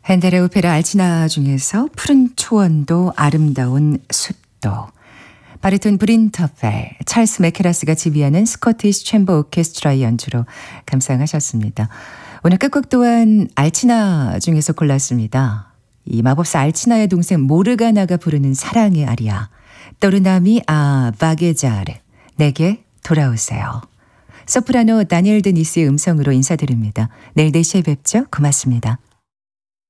핸델의 오페라 알치나 중에서 푸른 초원도 아름다운 숲도, 바리톤 브린터펠, 찰스 메케라스가 지휘하는 스코티시 챔버 오케스트라의 연주로 감상하셨습니다. 오늘 끝곡 또한 알치나 중에서 골랐습니다. 이 마법사 알치나의 동생 모르가나가 부르는 사랑의 아리아, 또르나미 아 바게자르, 내게 돌아오세요. 소프라노 다니엘 드니스의 음성으로 인사드립니다. 내일 4시에 뵙죠. 고맙습니다.